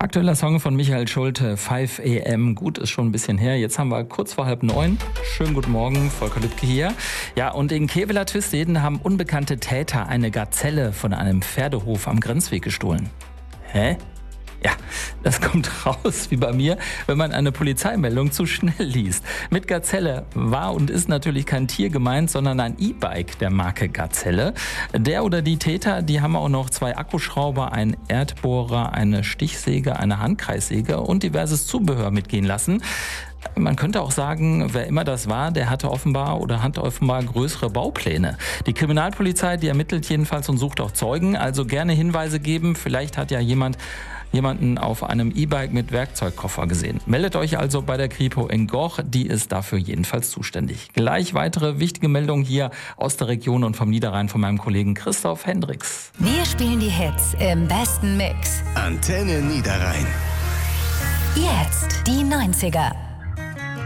Aktueller Song von Michael Schulte, 5 AM. Gut, ist schon ein bisschen her. Jetzt haben wir kurz vor 8:30. Schönen guten Morgen, Volker Lübke hier. Ja, und in Kevela-Tüsteden haben unbekannte Täter eine Gazelle von einem Pferdehof am Grenzweg gestohlen. Hä? Ja, das kommt raus wie bei mir, wenn man eine Polizeimeldung zu schnell liest. Mit Gazelle war und ist natürlich kein Tier gemeint, sondern ein E-Bike der Marke Gazelle. Der oder die Täter, die haben auch noch 2 Akkuschrauber, einen Erdbohrer, eine Stichsäge, eine Handkreissäge und diverses Zubehör mitgehen lassen. Man könnte auch sagen, wer immer das war, der hat offenbar größere Baupläne. Die Kriminalpolizei, die ermittelt jedenfalls und sucht auch Zeugen, also gerne Hinweise geben. Vielleicht hat ja jemanden auf einem E-Bike mit Werkzeugkoffer gesehen. Meldet euch also bei der Kripo in Goch, die ist dafür jedenfalls zuständig. Gleich weitere wichtige Meldungen hier aus der Region und vom Niederrhein von meinem Kollegen Christoph Hendricks. Wir spielen die Hits im besten Mix. Antenne Niederrhein. Jetzt die 90er.